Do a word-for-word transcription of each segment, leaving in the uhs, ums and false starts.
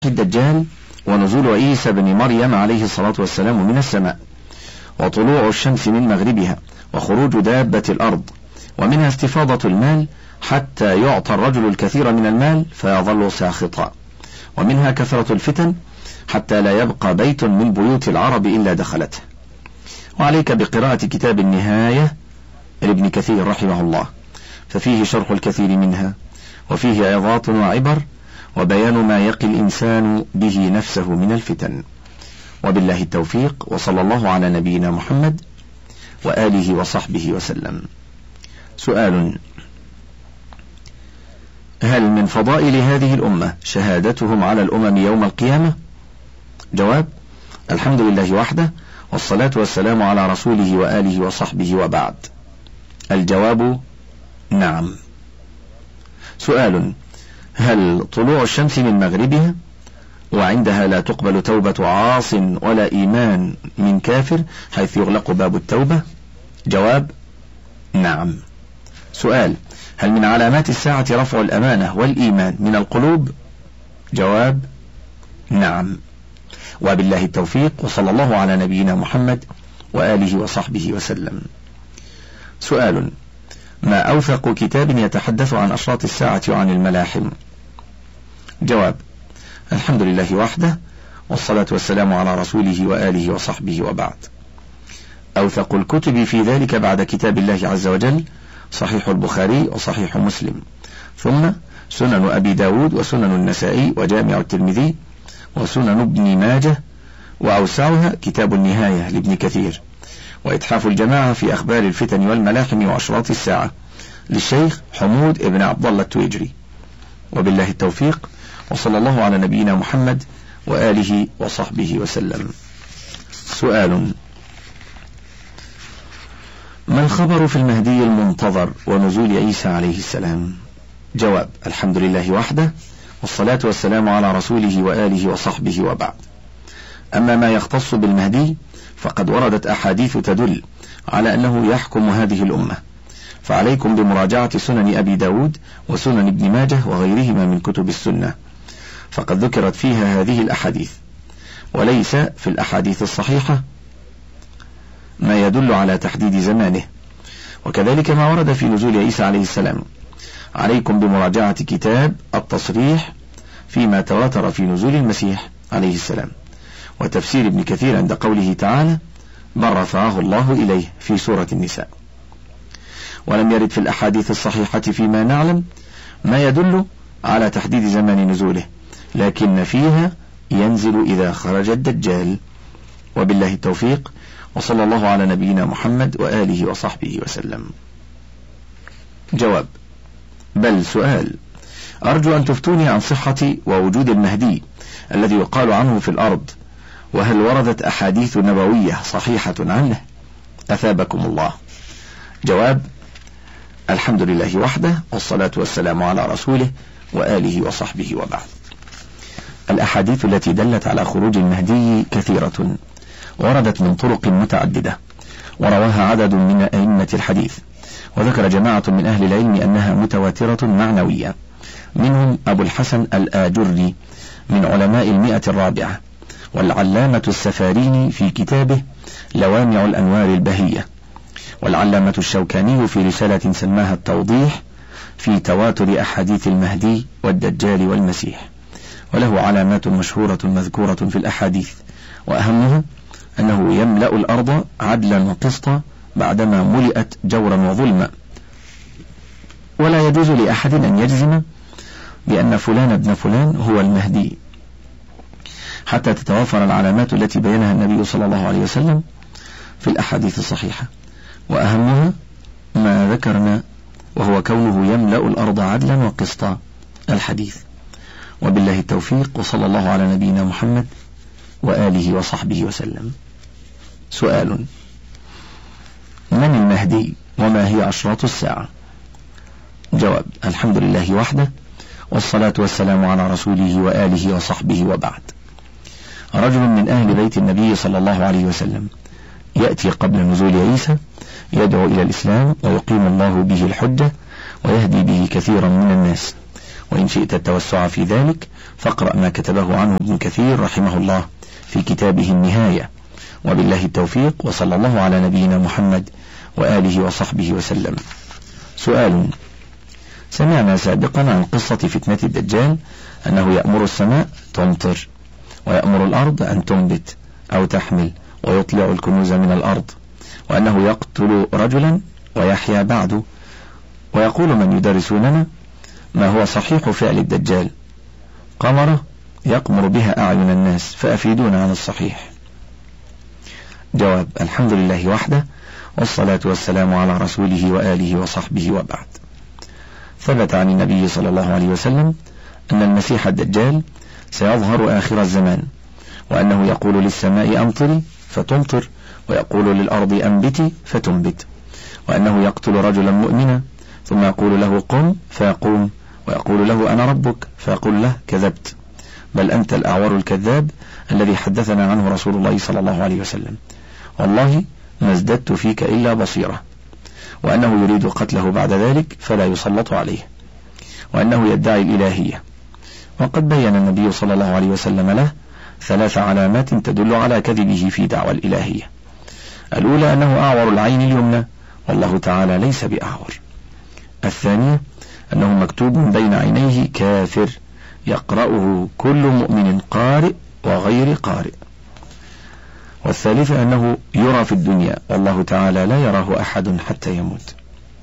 الدجال ونزول عيسى بن مريم عليه الصلاة والسلام من السماء، وطلوع الشمس من مغربها، وخروج دابة الأرض، ومنها استفاضة المال حتى يعطى الرجل الكثير من المال فيظل ساخطا، ومنها كثرة الفتن حتى لا يبقى بيت من بيوت العرب إلا دخلته. وعليك بقراءة كتاب النهاية لابن كثير رحمه الله، ففيه شرح الكثير منها، وفيه عظات وعبر، وبيان ما يقي الإنسان به نفسه من الفتن. وبالله التوفيق، وصلى الله على نبينا محمد وآله وصحبه وسلم. سؤال: هل من فضائل هذه الأمة شهادتهم على الأمم يوم القيامة؟ جواب: الحمد لله وحده، والصلاة والسلام على رسوله وآله وصحبه وبعد. الجواب: نعم. سؤال: هل طلوع الشمس من مغربها وعندها لا تقبل توبة عاص ولا إيمان من كافر حيث يغلق باب التوبة؟ جواب: نعم. سؤال: هل من علامات الساعة رفع الأمانة والإيمان من القلوب؟ جواب: نعم. وبالله التوفيق، وصلى الله على نبينا محمد وآله وصحبه وسلم. سؤال: ما أوثق كتاب يتحدث عن أشراط الساعة وعن الملاحم؟ جواب: الحمد لله وحده، والصلاة والسلام على رسوله وآله وصحبه وبعد. أوثق الكتب في ذلك بعد كتاب الله عز وجل صحيح البخاري وصحيح مسلم، ثم سنن أبي داود وسنن النسائي وجامع الترمذي وسنن ابن ماجه، وأوسعها كتاب النهاية لابن كثير، وإتحاف الجماعة في أخبار الفتن والملاحم وأشراط الساعة للشيخ حمود ابن عبد الله التويجري. وبالله التوفيق، وصلى الله على نبينا محمد وآله وصحبه وسلم. سؤال: ما الخبر في المهدي المنتظر ونزول عيسى عليه السلام؟ جواب: الحمد لله وحده، والصلاة والسلام على رسوله وآله وصحبه وبعد. أما ما يختص بالمهدي فقد وردت أحاديث تدل على أنه يحكم هذه الأمة، فعليكم بمراجعة سنن أبي داود وسنن ابن ماجه وغيرهما من كتب السنة، فقد ذكرت فيها هذه الأحاديث، وليس في الأحاديث الصحيحة ما يدل على تحديد زمانه، وكذلك ما ورد في نزول عيسى عليه السلام. عليكم بمراجعة كتاب التصريح فيما تواتر في نزول المسيح عليه السلام، وتفسير ابن كثير عند قوله تعالى: بل رفعه الله إليه في سورة النساء. ولم يرد في الأحاديث الصحيحة فيما نعلم ما يدل على تحديد زمان نزوله، لكن فيها ينزل إذا خرج الدجال. وبالله التوفيق، وصلى الله على نبينا محمد وآله وصحبه وسلم. جواب: بل سؤال، أرجو أن تفتوني عن صحة ووجود المهدي الذي يقال عنه في الأرض، وهل وردت أحاديث نبوية صحيحة عنه؟ أثابكم الله. جواب: الحمد لله وحده، والصلاة والسلام على رسوله وآله وصحبه وبعد. الأحاديث التي دلت على خروج المهدي كثيرة، وردت من طرق متعددة، ورواها عدد من أئمة الحديث، وذكر جماعة من أهل العلم أنها متواترة معنوية، منهم أبو الحسن الآجري من علماء المئة الرابعة، والعلامة السفاريني في كتابه لوامع الأنوار البهية، والعلامة الشوكاني في رسالة سماها التوضيح في تواتر أحاديث المهدي والدجال والمسيح، وله علامات مشهورة مذكورة في الأحاديث، وأهمها أنه يملأ الأرض عدلا وقسطا بعدما ملئت جورا وظلما، ولا يجوز لأحد أن يجزم بأن فلان ابن فلان هو المهدي حتى تتوافر العلامات التي بينها النبي صلى الله عليه وسلم في الأحاديث الصحيحة، وأهمها ما ذكرنا وهو كونه يملأ الأرض عدلا وقسطا الحديث. وبالله التوفيق، وصلى الله على نبينا محمد وآله وصحبه وسلم. سؤال: من المهدي وما هي أشراط الساعة؟ جواب: الحمد لله وحده، والصلاة والسلام على رسوله وآله وصحبه وبعد. رجل من أهل بيت النبي صلى الله عليه وسلم يأتي قبل نزول عيسى يدعو إلى الإسلام، ويقيم الله به الحجة، ويهدي به كثيرا من الناس، وإن شئت التوسع في ذلك فاقرأ ما كتبه عنه ابن كثير رحمه الله في كتابه النهاية. وبالله التوفيق، وصلى الله على نبينا محمد وآله وصحبه وسلم. سؤال: سمعنا سابقا عن قصة فتنة الدجال أنه يأمر السماء تمطر، ويأمر الأرض أن تنبت أو تحمل، ويطلع الكنوز من الأرض، وأنه يقتل رجلا ويحيا بعده. ويقول من يدرسوننا ما هو صحيح فعل الدجال؟ قمرة يقمر بها أعين الناس، فأفيدونا عن الصحيح. جواب: الحمد لله وحده، والصلاة والسلام على رسوله وآله وصحبه وبعد. ثبت عن النبي صلى الله عليه وسلم أن المسيح الدجال سيظهر آخر الزمان، وأنه يقول للسماء أمطري فتمطر، ويقول للأرض أنبتي فتنبت، وأنه يقتل رجلا مؤمنا ثم يقول له قم فيقوم، ويقول له أنا ربك فيقول له كذبت، بل أنت الأعور الكذاب الذي حدثنا عنه رسول الله صلى الله عليه وسلم، والله ما ازددت فيك إلا بصيرة، وأنه يريد قتله بعد ذلك فلا يسلط عليه، وأنه يدعي الإلهية. وقد بين النبي صلى الله عليه وسلم له ثلاث علامات تدل على كذبه في دعوى الإلهية. الأولى أنه أعور العين اليمنى، والله تعالى ليس بأعور. الثانية أنه مكتوب بين عينيه كافر يقرأه كل مؤمن قارئ وغير قارئ. والثالثة أنه يرى في الدنيا، والله تعالى لا يراه أحد حتى يموت.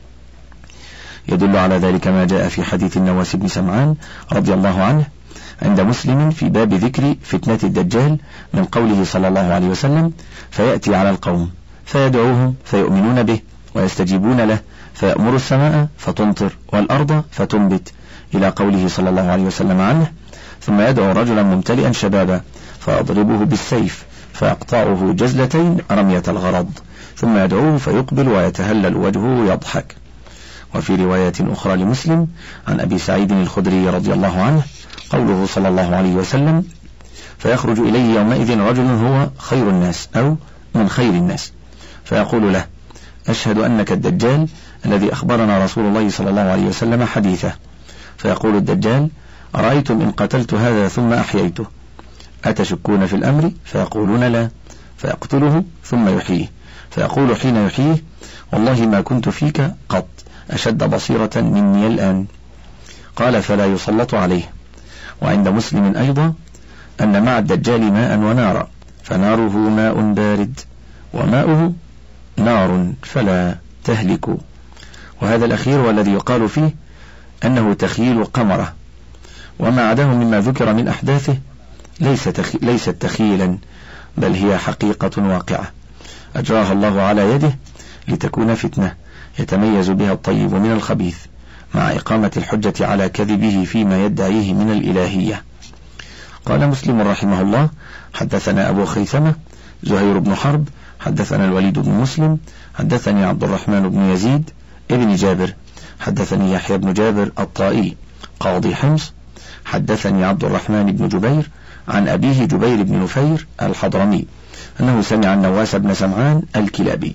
يدل على ذلك ما جاء في حديث النواس بن سمعان رضي الله عنه عند مسلم في باب ذكر فتنة الدجال من قوله صلى الله عليه وسلم: فيأتي على القوم فيدعوهم فيؤمنون به ويستجيبون له، فيأمر السماء فتمطر والأرض فتنبت، إلى قوله صلى الله عليه وسلم عنه: ثم يدعو رجلا ممتلئا شبابا فيضربه بالسيف فيقطعه جزلتين رمية الغرض، ثم يدعوه فيقبل ويتهلل وجهه يضحك. وفي رواية أخرى لمسلم عن أبي سعيد الخدري رضي الله عنه قوله صلى الله عليه وسلم: فيخرج إليه يومئذ رجل هو خير الناس أو من خير الناس، فيقول له: أشهد أنك الدجال الذي أخبرنا رسول الله صلى الله عليه وسلم حديثه. فيقول الدجال: أرأيتم إن قتلت هذا ثم أحييته أتشكون في الأمر؟ فيقولون لا. فيقتله ثم يحييه، فيقول حين يحييه: والله ما كنت فيك قط أشد بصيرة مني الآن. قال: فلا يسلط عليه. وعند مسلم أيضا أن مع الدجال ماء ونارا، فناره ماء بارد وماؤه نار فلا تهلك. وهذا الأخير والذي يقال فيه أنه تخيل قمرة، وما عداه مما ذكر من أحداثه ليس تخي... ليست تخيلا، بل هي حقيقة واقعة أجراها الله على يده لتكون فتنة يتميز بها الطيب من الخبيث، مع إقامة الحجة على كذبه فيما يدعيه من الإلهية. قال مسلم رحمه الله: حدثنا أبو خيثمة زهير بن حرب حدثنا الوليد بن مسلم حدثني عبد الرحمن بن يزيد ابن جابر حدثني يحيى بن جابر الطائي قاضي حمص حدثني عبد الرحمن بن جبير عن أبيه جبير بن نفير الحضرمي أنه سمع النواس بن سمعان الكلابي.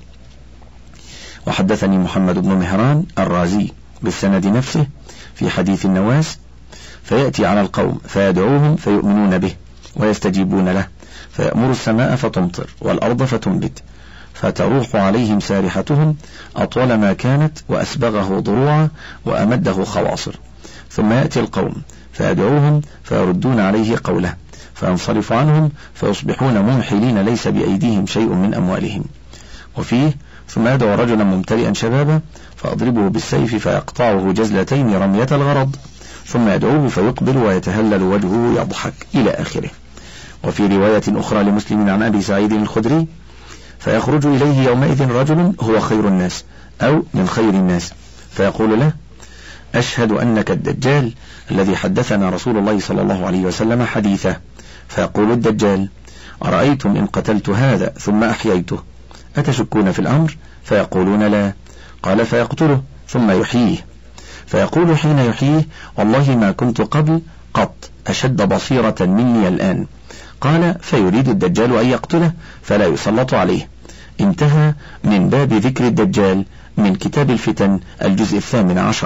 وحدثني محمد بن مهران الرازي بالسند نفسه في حديث النواس: فيأتي على القوم فيدعوهم فيؤمنون به ويستجيبون له، فيأمر السماء فتمطر والأرض فتنبت، فتروح عليهم سارحتهم أطول ما كانت، وأسبغه ضروعا وأمده خواصر، ثم يأتي القوم فيدعوهم فيردون عليه قوله، فينصرف عنهم فيصبحون منحلين ليس بأيديهم شيء من أموالهم. وفيه: ثم يدعو رجلا ممتلئا شبابا فأضربه بالسيف فيقطعه جزلتين رمية الغرض، ثم يدعوه فيقبل ويتهلل وجهه يضحك، إلى آخره. وفي رواية أخرى لمسلم عن أبي سعيد الخدري: فيخرج إليه يومئذ رجل هو خير الناس أو من خير الناس، فيقول له: أشهد أنك الدجال الذي حدثنا رسول الله صلى الله عليه وسلم حديثه. فيقول الدجال: أرأيتم إن قتلت هذا ثم أحييته أتشكون في الأمر؟ فيقولون لا. قال: فيقتله ثم يحييه، فيقول حين يحييه: والله ما كنت قبل قط أشد بصيرة مني الآن. قال: فيريد الدجال أن يقتله فلا يسلط عليه. انتهى من باب ذكر الدجال من كتاب الفتن الجزء الثامن عشر.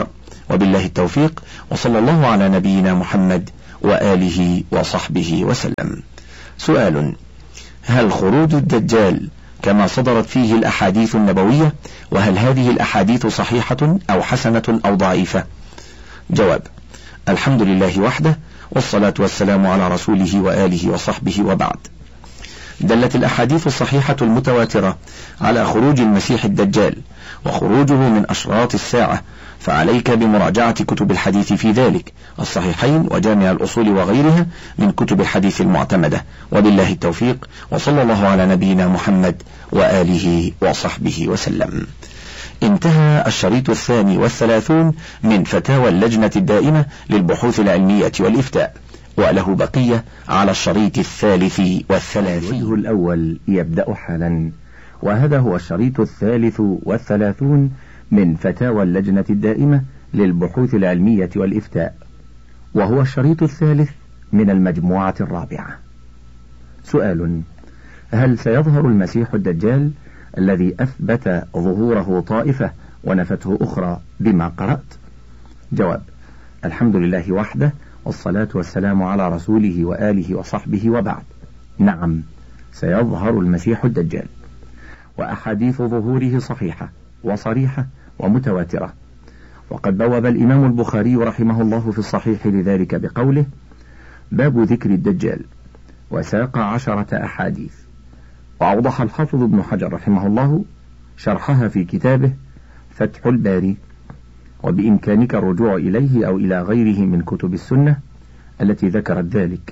وبالله التوفيق، وصلى الله على نبينا محمد وآله وصحبه وسلم. سؤال: هل خروج الدجال كما صدرت فيه الأحاديث النبوية؟ وهل هذه الأحاديث صحيحة أو حسنة أو ضعيفة؟ جواب: الحمد لله وحده، والصلاة والسلام على رسوله وآله وصحبه وبعد. دلت الأحاديث الصحيحة المتواترة على خروج المسيح الدجال وخروجه من أشراط الساعة، فعليك بمراجعة كتب الحديث في ذلك، الصحيحين وجامع الأصول وغيرها من كتب الحديث المعتمدة. وبالله التوفيق، وصلى الله على نبينا محمد وآله وصحبه وسلم. انتهى الشريط الثاني والثلاثون من فتاوى اللجنة الدائمة للبحوث العلمية والإفتاء، وله بقية على الشريط الثالث والثلاثين. الوجه الأول يبدأ حالا، وهذا هو الشريط الثالث والثلاثون من فتاوى اللجنة الدائمة للبحوث العلمية والإفتاء، وهو الشريط الثالث من المجموعة الرابعة. سؤال: هل سيظهر المسيح الدجال الذي أثبت ظهوره طائفة ونفته أخرى بما قرأت؟ جواب: الحمد لله وحده، والصلاة والسلام على رسوله وآله وصحبه وبعد. نعم، سيظهر المسيح الدجال، وأحاديث ظهوره صحيحة وصريحة ومتواترة، وقد بوب الإمام البخاري رحمه الله في الصحيح لذلك بقوله: باب ذكر الدجال، وساق عشرة أحاديث. وأوضح الحافظ ابن حجر رحمه الله شرحها في كتابه فتح الباري، وبإمكانك الرجوع إليه أو إلى غيره من كتب السنة التي ذكرت ذلك.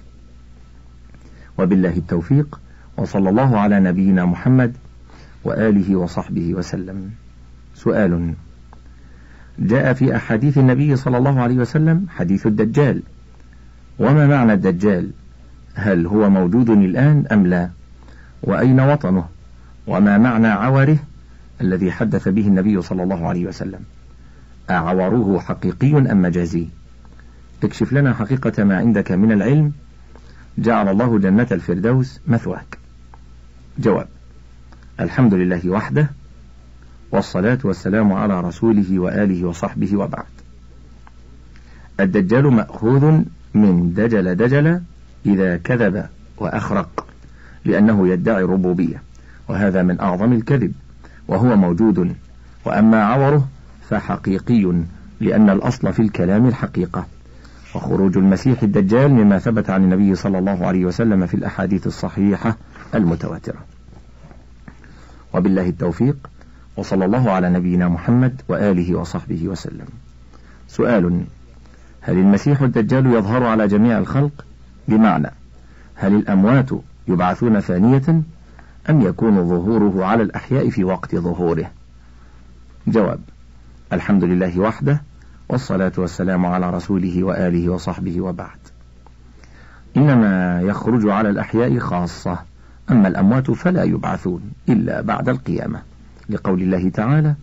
وبالله التوفيق، وصلى الله على نبينا محمد وآله وصحبه وسلم. سؤال: جاء في أحاديث النبي صلى الله عليه وسلم حديث الدجال، وما معنى الدجال؟ هل هو موجود الآن أم لا؟ وأين وطنه؟ وما معنى عوره الذي حدث به النبي صلى الله عليه وسلم؟ أعوره حقيقي أم مجازي؟ اكشف لنا حقيقة ما عندك من العلم، جعل الله جنة الفردوس مثواك. جواب: الحمد لله وحده، والصلاة والسلام على رسوله وآله وصحبه وبعد. الدجال مأخوذ من دجل دجل إذا كذب وأخرق، لأنه يدعي الربوبية، وهذا من أعظم الكذب، وهو موجود. وأما عوره فحقيقي، لأن الأصل في الكلام الحقيقة. وخروج المسيح الدجال مما ثبت عن النبي صلى الله عليه وسلم في الأحاديث الصحيحة المتواترة. وبالله التوفيق، وصلى الله على نبينا محمد وآله وصحبه وسلم. سؤال: هل المسيح الدجال يظهر على جميع الخلق؟ بمعنى: هل الأموات يبعثون ثانية، أم يكون ظهوره على الأحياء في وقت ظهوره؟ جواب: الحمد لله وحده، والصلاة والسلام على رسوله وآله وصحبه وبعد. إنما يخرج على الأحياء خاصة، أما الأموات فلا يبعثون إلا بعد القيامة، لقول الله تعالى: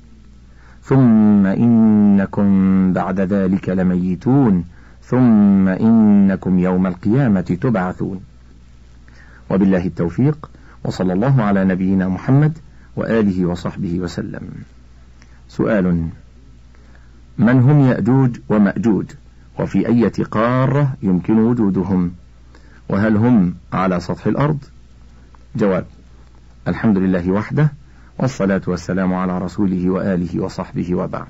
ثم إنكم بعد ذلك لميتون ثم إنكم يوم القيامة تبعثون. وبالله التوفيق، وصلى الله على نبينا محمد وآله وصحبه وسلم. سؤال: من هم يأجوج ومأجوج، وفي أي قارة يمكن وجودهم، وهل هم على سطح الأرض؟ جواب: الحمد لله وحده، والصلاة والسلام على رسوله وآله وصحبه وبعد.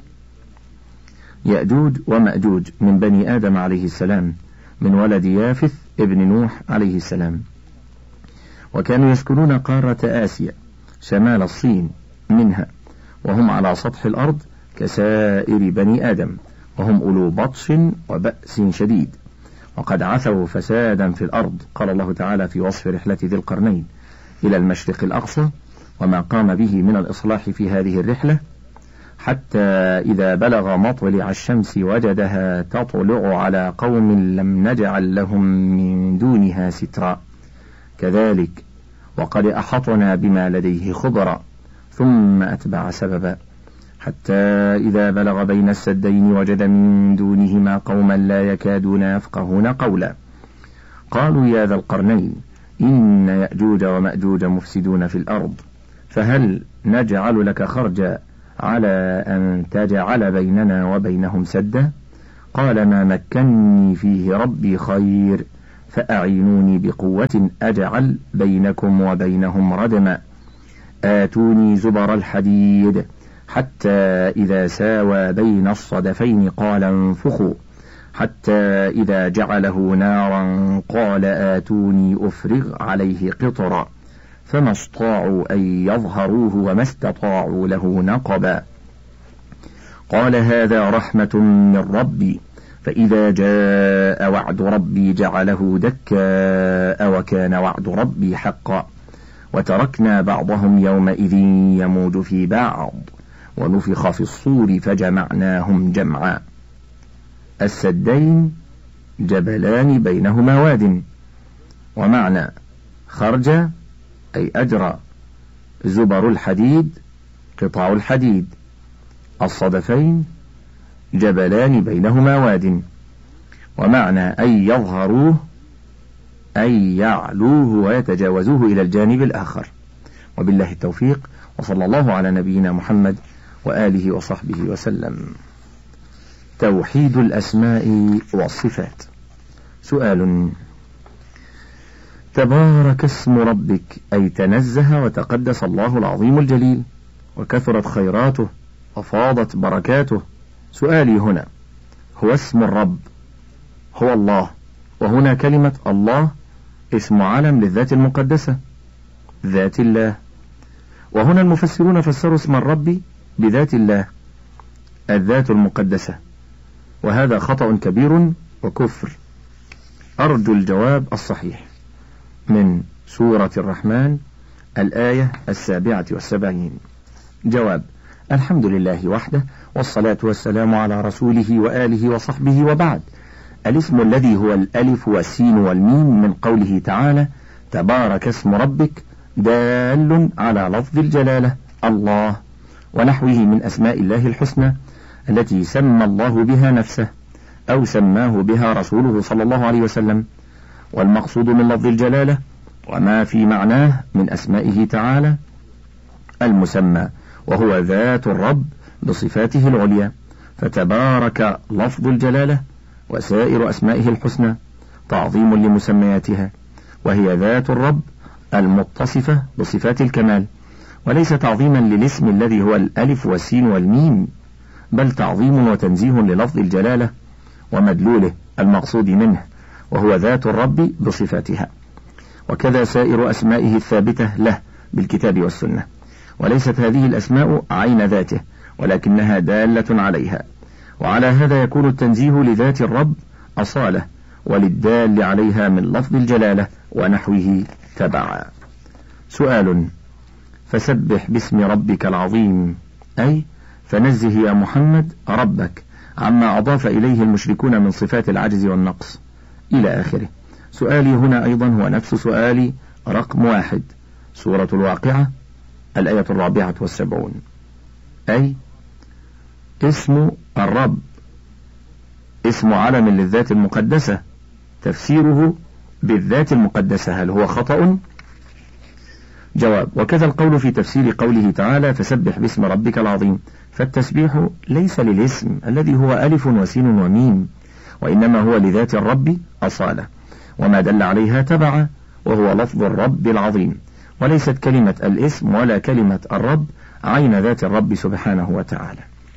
يأجوج ومأجوج من بني آدم عليه السلام، من ولد يافث ابن نوح عليه السلام، وكانوا يسكنون قارة آسيا شمال الصين منها، وهم على سطح الأرض كسائر بني آدم، وهم أولو بطش وبأس شديد، وقد عثوا فسادا في الأرض. قال الله تعالى في وصف رحلة ذي القرنين إلى المشرق الأقصى وما قام به من الإصلاح في هذه الرحلة: حتى إذا بلغ مطلع الشمس وجدها تطلع على قوم لم نجعل لهم من دونها سترا، كذلك وقد أحطنا بما لديه خبرا، ثم أتبع سببا، حتى إذا بلغ بين السدين وجد من دونهما قوما لا يكادون يفقهون قولا، قالوا يا ذا القرنين إن يأجوج ومأجوج مفسدون في الأرض، فهل نجعل لك خرجا على أن تجعل بيننا وبينهم سدا؟ قال ما مكني فيه ربي خير فأعينوني بقوة أجعل بينكم وبينهم ردما آتوني زبر الحديد حتى إذا ساوى بين الصدفين قال انفخوا حتى إذا جعله نارا قال آتوني أفرغ عليه قطرا فما استطاعوا أن يظهروه وما استطاعوا له نقبا قال هذا رحمة من ربي فإذا جاء وعد ربي جعله دكاء وكان وعد ربي حقا وتركنا بعضهم يومئذ يموج في بعض ونفخ في الصور فجمعناهم جمعا. السدين جبلان بينهما واد، ومعنى خرج أي أجرى، زبر الحديد قطع الحديد، الصدفين جبلان بينهما واد، ومعنى أي يظهروه أي يعلوه ويتجاوزوه إلى الجانب الآخر. وبالله التوفيق، وصلى الله على نبينا محمد وآله وصحبه وسلم. توحيد الأسماء والصفات. سؤال: تبارك اسم ربك أي تنزه وتقدس الله العظيم الجليل، وكثرت خيراته وفاضت بركاته. سؤالي هنا: هو اسم الرب هو الله، وهنا كلمة الله اسم علم للذات المقدسة ذات الله، وهنا المفسرون فسروا اسم الرب بذات الله الذات المقدسة، وهذا خطأ كبير وكفر. أرجو الجواب الصحيح من سورة الرحمن الآية السابعة والسبعين. جواب: الحمد لله وحده، والصلاة والسلام على رسوله وآله وصحبه، وبعد. الاسم الذي هو الألف والسين والميم من قوله تعالى تبارك اسم ربك دال على لفظ الجلالة الله ونحوه من أسماء الله الحسنى التي سمى الله بها نفسه أو سماه بها رسوله صلى الله عليه وسلم. والمقصود من لفظ الجلالة وما في معناه من أسمائه تعالى المسمى، وهو ذات الرب بصفاته العليا، فتبارك لفظ الجلالة وسائر أسمائه الحسنى تعظيم لمسمياتها، وهي ذات الرب المتصفة بصفات الكمال، وليس تعظيما للاسم الذي هو الألف والسين والميم، بل تعظيم وتنزيه للفظ الجلالة ومدلوله المقصود منه، وهو ذات الرب بصفاتها، وكذا سائر أسمائه الثابتة له بالكتاب والسنة. وليست هذه الأسماء عين ذاته، ولكنها دالة عليها، وعلى هذا يكون التنزيه لذات الرب أصالة، وللدال عليها من لفظ الجلالة ونحوه تبعا. سؤال: فسبح باسم ربك العظيم أي فنزه يا محمد ربك عما أضاف إليه المشركون من صفات العجز والنقص إلى آخره. سؤالي هنا أيضا هو نفس سؤالي رقم واحد، سورة الواقعة الآية الرابعة والسبعون، أي اسم الرب اسم علم للذات المقدسة، تفسيره بالذات المقدسة هل هو خطأ؟ جواب: وكذا القول في تفسير قوله تعالى فسبح باسم ربك العظيم، فالتسبيح ليس للاسم الذي هو ألف وسين وميم، وإنما هو لذات الرب أصالة، وما دل عليها تبع، وهو لفظ الرب العظيم، وليست كلمة الاسم ولا كلمة الرب عين ذات الرب سبحانه وتعالى.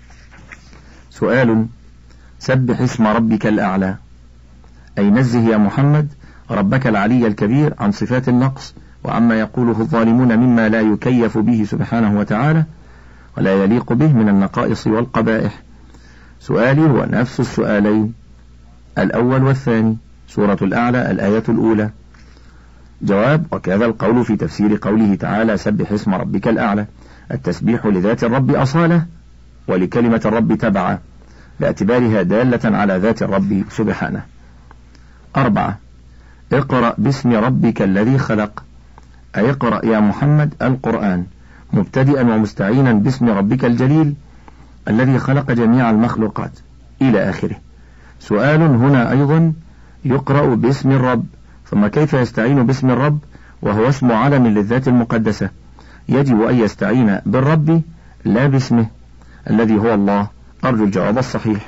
سؤال: سبح اسم ربك الأعلى أي نزه يا محمد ربك العلي الكبير عن صفات النقص وعما يقوله الظالمون مما لا يكيف به سبحانه وتعالى ولا يليق به من النقائص والقبائح. سؤالي هو نفس السؤالين الأول والثاني، سورة الأعلى الآية الأولى. جواب: وكذا القول في تفسير قوله تعالى سبح اسم ربك الأعلى، التسبيح لذات الرب أصالة ولكلمة الرب تبعا، باعتبارها دالة على ذات الرب سبحانه. أربعة: اقرأ باسم ربك الذي خلق أي اقرأ يا محمد القرآن مبتدئا ومستعينا باسم ربك الجليل الذي خلق جميع المخلوقات إلى آخره. سؤال هنا أيضا: يقرأ باسم الرب، ثم كيف يستعين باسم الرب وهو اسم علم للذات المقدسة؟ يجب أن يستعين بالرب لا باسمه، الذي هو الله؟ أرجو الجواب الصحيح.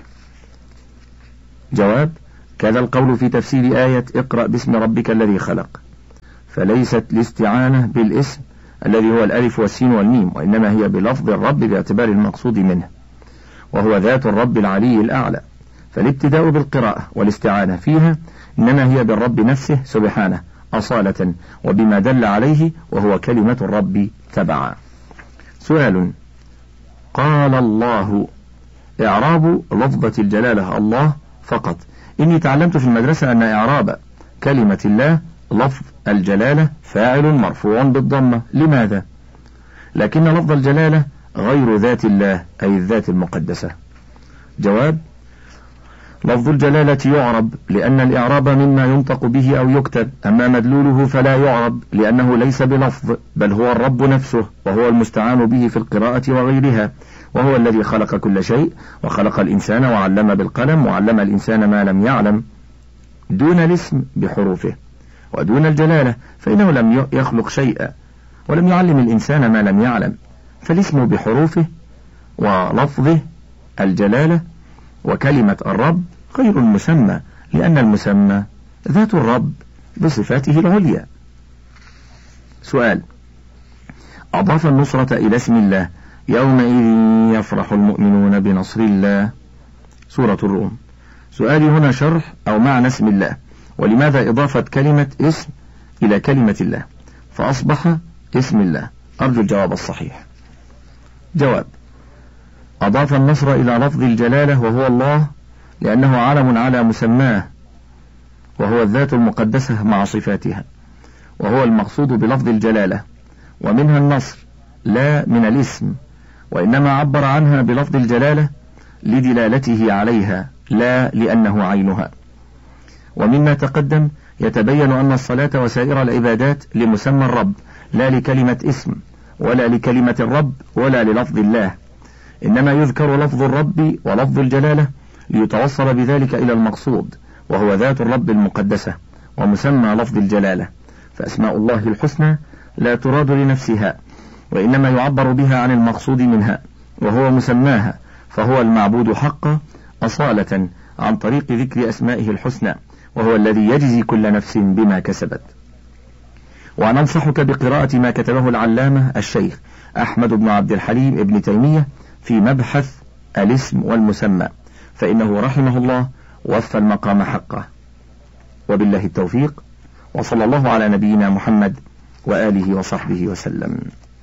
جواب: كذا القول في تفسير آية اقرأ باسم ربك الذي خلق، فليست الاستعانة بالاسم الذي هو الألف والسين والميم، وإنما هي بلفظ الرب باعتبار المقصود منه، وهو ذات الرب العلي الأعلى، فالابتداء بالقراءة والاستعانة فيها إنما هي بالرب نفسه سبحانه أصالة وبما دل عليه، وهو كلمة الرب تبعا. سؤال: قال الله، إعراب لفظة الجلالة الله فقط. إني تعلمت في المدرسة أن إعراب كلمة الله لفظ الجلالة فاعل مرفوع بالضمة. لماذا؟ لكن لفظ الجلالة غير ذات الله، أي الذات المقدسة. جواب: لفظ الجلالة يعرب لأن الإعراب مما ينطق به أو يكتب، أما مدلوله فلا يعرب لأنه ليس بلفظ، بل هو الرب نفسه، وهو المستعان به في القراءة وغيرها، وهو الذي خلق كل شيء، وخلق الإنسان وعلم بالقلم، وعلم الإنسان ما لم يعلم، دون الاسم بحروفه، ودون الجلالة فإنه لم يخلق شيئا ولم يعلم الإنسان ما لم يعلم، فالاسم بحروفه ولفظه الجلالة، وكلمة الرب غير المسمى، لأن المسمى ذات الرب بصفاته العليا. سؤال: أضاف النصرة إلى اسم الله، يومئذ يفرح المؤمنون بنصر الله، سورة الروم. سؤالي هنا شرح أو معنى اسم الله، ولماذا إضافة كلمة اسم إلى كلمة الله فأصبح اسم الله؟ أرجو الجواب الصحيح. جواب: أضاف النصر إلى لفظ الجلالة وهو الله لأنه علم على مسماه، وهو الذات المقدسة مع صفاتها، وهو المقصود بلفظ الجلالة، ومنها النصر لا من الاسم، وإنما عبر عنها بلفظ الجلالة لدلالته عليها لا لأنه عينها. ومما تقدم يتبين أن الصلاة وسائر العبادات لمسمى الرب لا لكلمة اسم ولا لكلمة الرب ولا للفظ الله، إنما يذكر لفظ الرب ولفظ الجلالة ليتوصل بذلك إلى المقصود، وهو ذات الرب المقدسة ومسمى لفظ الجلالة، فأسماء الله الحسنى لا تراد لنفسها، وإنما يعبر بها عن المقصود منها، وهو مسماها، فهو المعبود حقا أصالة عن طريق ذكر أسمائه الحسنى، وهو الذي يجزي كل نفس بما كسبت. وننصحك بقراءة ما كتبه العلامة الشيخ أحمد بن عبد الحليم ابن تيمية في مبحث الاسم والمسمى، فإنه رحمه الله وفى المقام حقه. وبالله التوفيق، وصلى الله على نبينا محمد وآله وصحبه وسلم.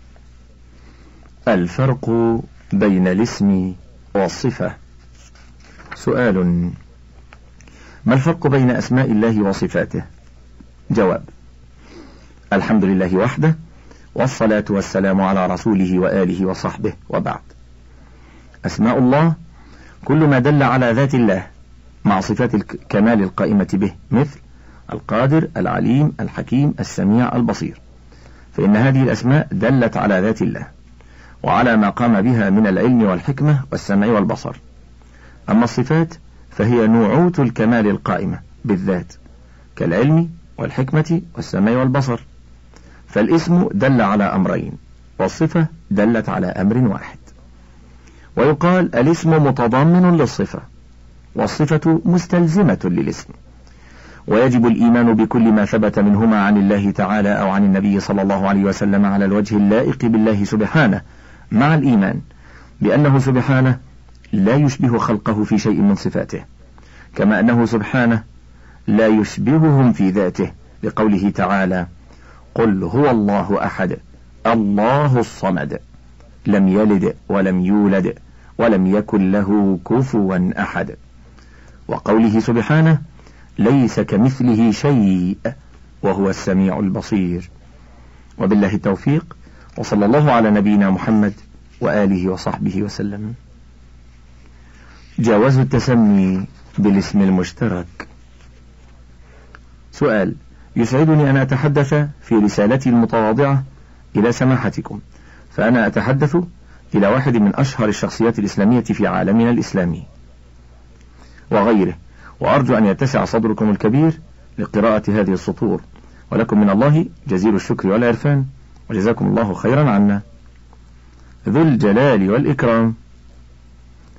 الفرق بين الاسم والصفة. سؤال: ما الفرق بين أسماء الله وصفاته؟ جواب: الحمد لله وحده، والصلاة والسلام على رسوله وآله وصحبه، وبعد. أسماء الله كل ما دل على ذات الله مع صفات الكمال القائمة به، مثل القادر، العليم، الحكيم، السميع، البصير، فإن هذه الأسماء دلت على ذات الله وعلى ما قام بها من العلم والحكمة والسمع والبصر. أما الصفات فهي نوعوت الكمال القائمة بالذات كالعلم والحكمة والسمع والبصر، فالاسم دل على أمرين، والصفة دلت على أمر واحد. ويقال الاسم متضمن للصفة، والصفة مستلزمة للاسم، ويجب الإيمان بكل ما ثبت منهما عن الله تعالى أو عن النبي صلى الله عليه وسلم على الوجه اللائق بالله سبحانه، مع الإيمان بأنه سبحانه لا يشبه خلقه في شيء من صفاته، كما أنه سبحانه لا يشبههم في ذاته، لقوله تعالى: قل هو الله أحد الله الصمد لم يلد ولم يولد ولم يكن له كفوا أحد، وقوله سبحانه: ليس كمثله شيء وهو السميع البصير. وبالله التوفيق، وصلى الله على نبينا محمد وآله وصحبه وسلم. جواز التسمي بالاسم المشترك. سؤال: يسعدني أن أتحدث في رسالتي المتواضعة إلى سماحتكم، فأنا أتحدث إلى واحد من أشهر الشخصيات الإسلامية في عالمنا الإسلامي وغيره، وأرجو أن يتسع صدركم الكبير لقراءة هذه السطور، ولكم من الله جزيل الشكر والعرفان، وجزاكم الله خيرا عنا. ذو الجلال والإكرام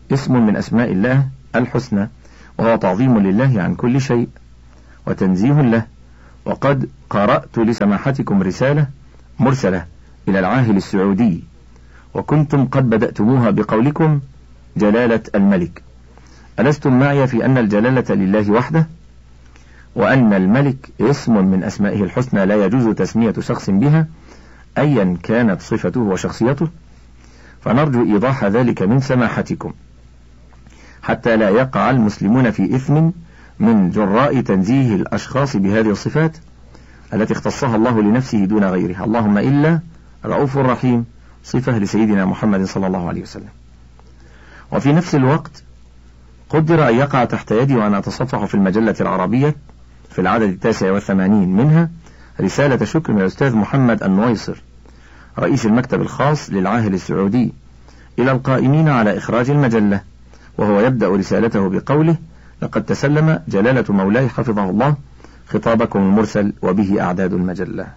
اسم من أسماء الله الحسنى، وهو تعظيم لله عن كل شيء وتنزيه له. وقد قرأت لسماحتكم رسالة مرسلة إلى العاهل السعودي، وكنتم قد بدأتموها بقولكم جلالة الملك. ألستم معي في أن الجلالة لله وحده، وأن الملك اسم من أسمائه الحسنى لا يجوز تسمية شخص بها أيا كانت صفته وشخصيته؟ فنرجو إيضاح ذلك من سماحتكم حتى لا يقع المسلمون في إثم من جراء تنزيه الأشخاص بهذه الصفات التي اختصها الله لنفسه دون غيرها، اللهم إلا رؤوف رحيم، صفة لسيدنا محمد صلى الله عليه وسلم. وفي نفس الوقت قدر أن يقع تحت يدي وأنا أتصفح في المجلة العربية في العدد التاسع والثمانين منها رسالة شكر من الأستاذ محمد النويصر رئيس المكتب الخاص للعاهل السعودي إلى القائمين على إخراج المجلة، وهو يبدأ رسالته بقوله: لقد تسلم جلالة مولاي حفظه الله خطابكم المرسل وبه أعداد المجلة.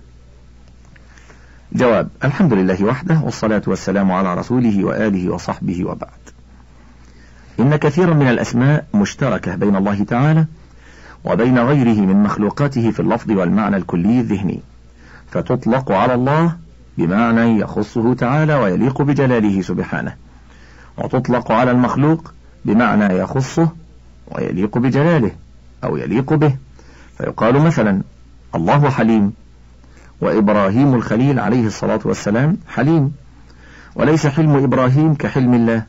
جواب: الحمد لله وحده، والصلاة والسلام على رسوله وآله وصحبه وبعد. إن كثيرا من الأسماء مشتركة بين الله تعالى وبين غيره من مخلوقاته في اللفظ والمعنى الكلي الذهني، فتطلق على الله بمعنى يخصه تعالى ويليق بجلاله سبحانه، وتطلق على المخلوق بمعنى يخصه ويليق بجلاله أو يليق به، فيقال مثلا الله حليم، وإبراهيم الخليل عليه الصلاة والسلام حليم، وليس حلم إبراهيم كحلم الله.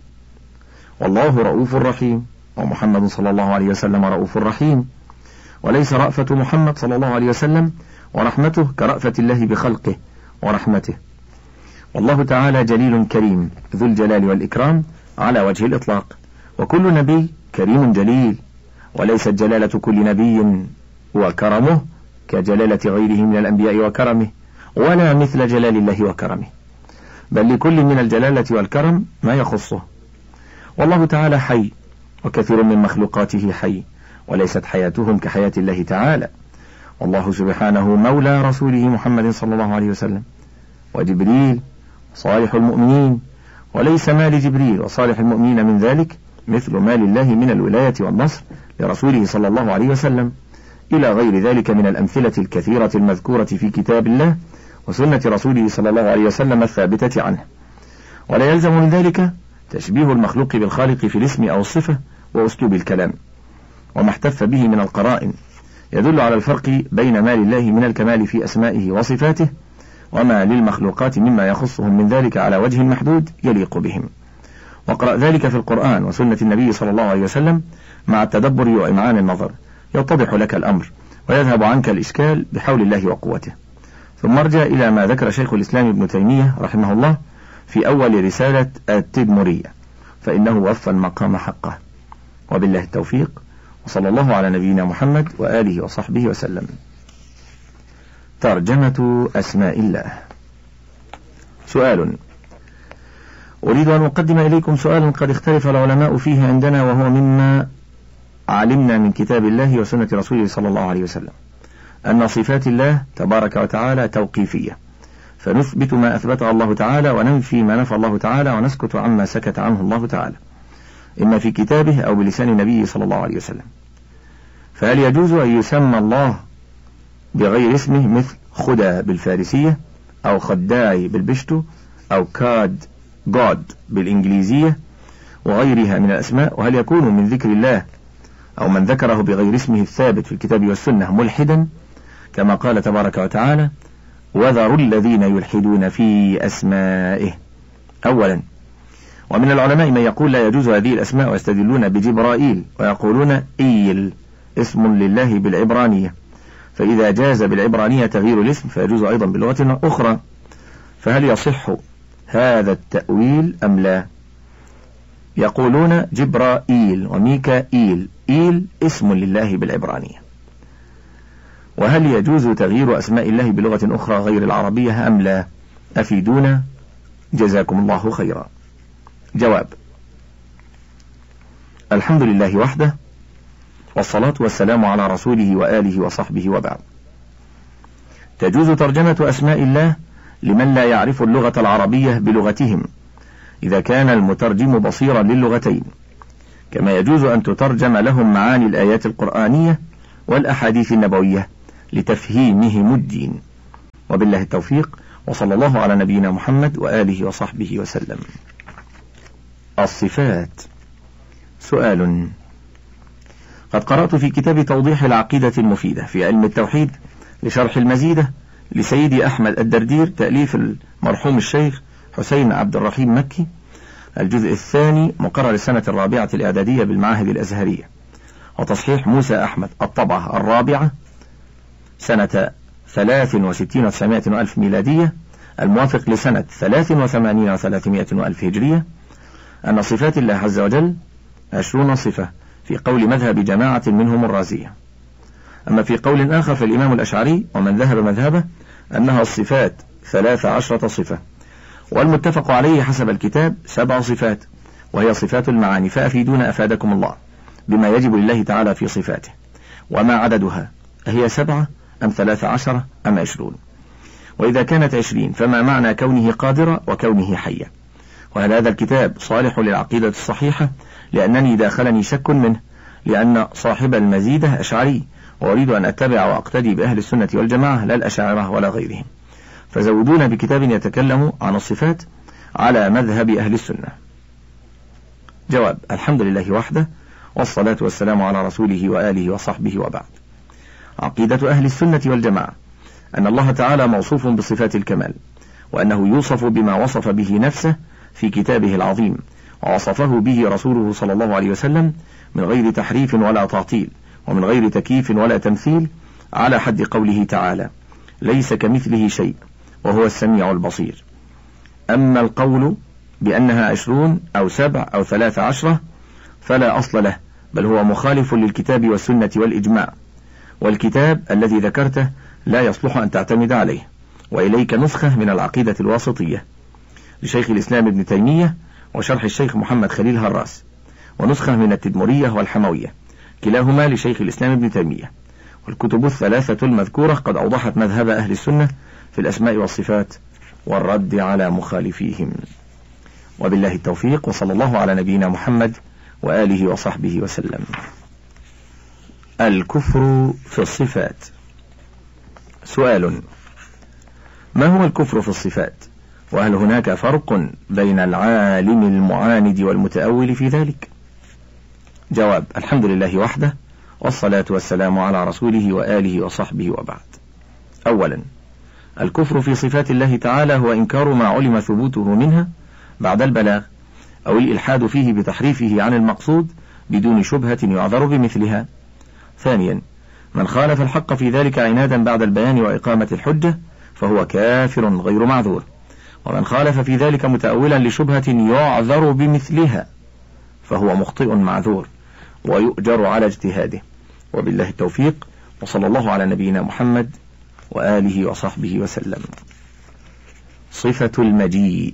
والله رؤوف رحيم، ومحمد صلى الله عليه وسلم رؤوف رحيم، وليس رأفة محمد صلى الله عليه وسلم ورحمته كرأفة الله بخلقه ورحمته. والله تعالى جليل كريم ذو الجلال والإكرام على وجه الإطلاق، وكل نبي كريم جليل، وليست جلالة كل نبي وكرمه كجلالة غيره من الأنبياء وكرمه، ولا مثل جلال الله وكرمه، بل لكل من الجلالة والكرم ما يخصه. والله تعالى حي، وكثير من مخلوقاته حي، وليست حياتهم كحياة الله تعالى. والله سبحانه مولى رسوله محمد صلى الله عليه وسلم وجبريل صالح المؤمنين، وليس ما لجبريل وصالح المؤمنين من ذلك مثل ما لله من الولاية والنصر لرسوله صلى الله عليه وسلم، إلى غير ذلك من الأمثلة الكثيرة المذكورة في كتاب الله وسنة رسوله صلى الله عليه وسلم الثابتة عنه. ولا يلزم من ذلك تشبيه المخلوق بالخالق في الاسم أو الصفة وأسلوب الكلام، وما احتف به من القرائن يدل على الفرق بين ما لله من الكمال في أسمائه وصفاته وما للمخلوقات مما يخصهم من ذلك على وجه محدود يليق بهم. واقرأ ذلك في القرآن وسنة النبي صلى الله عليه وسلم مع التدبر وإمعان النظر، يتضح لك الأمر ويذهب عنك الإشكال بحول الله وقوته. ثم ارجع إلى ما ذكر شيخ الإسلام ابن تيمية رحمه الله في أول رسالة التدمرية، فإنه وفى المقام حقه. وبالله التوفيق، وصلى الله على نبينا محمد وآله وصحبه وسلم. ترجمة أسماء الله. سؤال: أريد أن أقدم إليكم سؤالا قد اختلف العلماء فيه عندنا، وهو مما علمنا من كتاب الله وسنة رسوله صلى الله عليه وسلم أن صفات الله تبارك وتعالى توقيفية، فنثبت ما أثبته الله تعالى وننفي ما نفى الله تعالى ونسكت عما سكت عنه الله تعالى، إما في كتابه أو بلسان النبي صلى الله عليه وسلم. فهل يجوز أن يسمى الله بغير اسمه مثل خدا بالفارسية، أو خداعي بالبشتو، أو كاد جود بالإنجليزية وغيرها من الأسماء؟ وهل يكون من ذكر الله أو من ذكره بغير اسمه الثابت في الكتاب والسنة ملحدا كما قال تبارك وتعالى: وذروا الذين يلحدون في أسمائه؟ أولا، ومن العلماء من يقول لا يجوز هذه الأسماء ويستدلون بجبرائيل ويقولون إيل اسم لله بالعبرانية، فإذا جاز بالعبرانية تغيير الاسم فيجوز أيضا بلغة أخرى، فهل يصح هذا التأويل أم لا؟ يقولون جبرائيل وميكائيل، إيل اسم لله بالعبرانية. وهل يجوز تغيير أسماء الله بلغة أخرى غير العربية أم لا؟ أفيدونا جزاكم الله خيرا. جواب: الحمد لله وحده، والصلاة والسلام على رسوله وآله وصحبه وبعد. تجوز ترجمة أسماء الله لمن لا يعرف اللغة العربية بلغتهم إذا كان المترجم بصيرا للغتين، كما يجوز أن تترجم لهم معاني الآيات القرآنية والأحاديث النبوية لتفهيمهم الدين. وبالله التوفيق، وصلى الله على نبينا محمد وآله وصحبه وسلم. الصفات. سؤال: قد قرأت في كتاب توضيح العقيدة المفيدة في علم التوحيد لشرح المزيدة لسيدي أحمد الدردير تأليف المرحوم الشيخ حسين عبد الرحيم مكي الجزء الثاني مقرر السنة الرابعة الإعدادية بالمعاهد الأزهرية، وتصحيح موسى أحمد الطبعة الرابعة سنة ثلاث وستين وتسعمائة وألف ميلادية الموافق لسنة ثلاث وثمانين وثلاثمائة وألف هجرية، أن صفات الله عز وجل عشرون صفة في قول مذهب جماعة منهم الرازية. أما في قول آخر فالإمام الأشعري ومن ذهب مذهبه أنها الصفات ثلاث عشرة صفة، والمتفق عليه حسب الكتاب سبع صفات، وهي صفات المعاني، فأفيدونا أفادكم الله بما يجب لله تعالى في صفاته، وما عددها، هي سبعة أم ثلاث عشرة أم عشرون؟ وإذا كانت عشرين فما معنى كونه قادرة وكونه حية؟ وهل هذا الكتاب صالح للعقيدة الصحيحة؟ لأنني داخلني شك منه، لأن صاحب المزيدة أشعري، وأريد أن أتبع وأقتدي بأهل السنة والجماعة لا الأشاعرة ولا غيرهم، فزودونا بكتاب يتكلم عن الصفات على مذهب أهل السنة. جواب: الحمد لله وحده، والصلاة والسلام على رسوله وآله وصحبه وبعد. عقيدة أهل السنة والجماعة أن الله تعالى موصوف بصفات الكمال، وأنه يوصف بما وصف به نفسه في كتابه العظيم، ووصفه به رسوله صلى الله عليه وسلم من غير تحريف ولا تعطيل، ومن غير تكييف ولا تمثيل، على حد قوله تعالى: ليس كمثله شيء وهو السميع البصير. أما القول بأنها عشرون أو سبع أو ثلاث عشرة فلا أصل له، بل هو مخالف للكتاب والسنة والإجماع، والكتاب الذي ذكرته لا يصلح أن تعتمد عليه. وإليك نسخة من العقيدة الواسطية لشيخ الإسلام ابن تيمية وشرح الشيخ محمد خليل هراس، ونسخة من التدمرية والحموية كلاهما لشيخ الإسلام ابن تيمية. والكتب الثلاثة المذكورة قد أوضحت مذهب أهل السنة في الأسماء والصفات والرد على مخالفيهم. وبالله التوفيق، وصلى الله على نبينا محمد وآله وصحبه وسلم. الكفر في الصفات. سؤال: ما هو الكفر في الصفات؟ وهل هناك فرق بين العالم المعاند والمتأول في ذلك؟ جواب: الحمد لله وحده، والصلاة والسلام على رسوله وآله وصحبه وبعد. أولا، الكفر في صفات الله تعالى هو إنكار ما علم ثبوته منها بعد البلاغ، أو الإلحاد فيه بتحريفه عن المقصود بدون شبهة يعذر بمثلها. ثانيا، من خالف الحق في ذلك عنادا بعد البيان وإقامة الحجة فهو كافر غير معذور، ومن خالف في ذلك متأولا لشبهة يعذر بمثلها فهو مخطئ معذور ويؤجر على اجتهاده. وبالله التوفيق، وصلى الله على نبينا محمد وآله وصحبه وسلم. صفة المجيء.